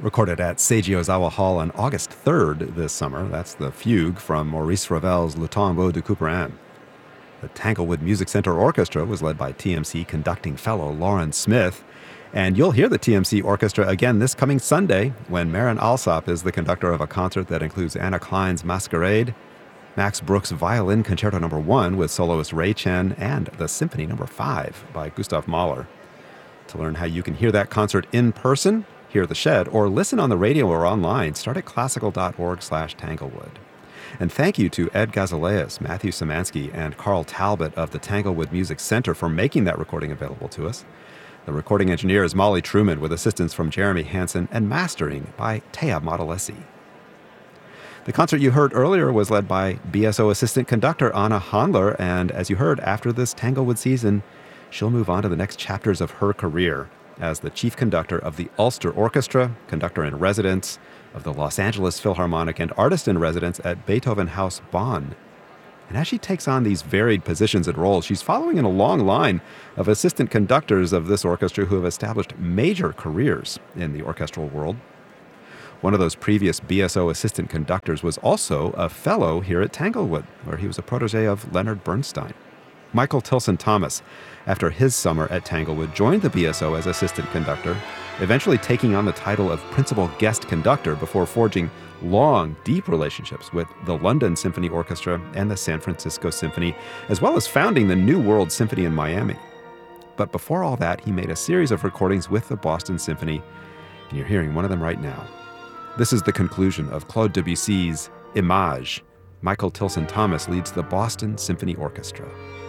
Recorded at Seiji Ozawa Hall on August 3rd this summer, that's the fugue from Maurice Ravel's Le Tombeau de Couperin. The Tanglewood Music Center Orchestra was led by TMC conducting fellow Lauren Smith. And you'll hear the TMC Orchestra again this coming Sunday when Maren Alsop is the conductor of a concert that includes Anna Klein's Masquerade, Max Bruch's Violin Concerto No. 1 with soloist Ray Chen, and the Symphony No. 5 by Gustav Mahler. To learn how you can hear that concert in person, hear the Shed, or listen on the radio or online, start at classical.org/Tanglewood. And thank you to Ed Gazaleas, Matthew Szymanski, and Carl Talbot of the Tanglewood Music Center for making that recording available to us. The recording engineer is Molly Truman with assistance from Jeremy Hansen and mastering by Taya Modalesi. The concert you heard earlier was led by BSO assistant conductor Anna Handler, and as you heard, after this Tanglewood season, she'll move on to the next chapters of her career as the chief conductor of the Ulster Orchestra, conductor in residence of the Los Angeles Philharmonic, and artist in residence at Beethoven House Bonn. And as she takes on these varied positions and roles, she's following in a long line of assistant conductors of this orchestra who have established major careers in the orchestral world. One of those previous BSO assistant conductors was also a fellow here at Tanglewood, where he was a protege of Leonard Bernstein. Michael Tilson Thomas, after his summer at Tanglewood, joined the BSO as assistant conductor, eventually taking on the title of principal guest conductor before forging long, deep relationships with the London Symphony Orchestra and the San Francisco Symphony, as well as founding the New World Symphony in Miami. But before all that, he made a series of recordings with the Boston Symphony, and you're hearing one of them right now. This is the conclusion of Claude Debussy's Image. Michael Tilson Thomas leads the Boston Symphony Orchestra.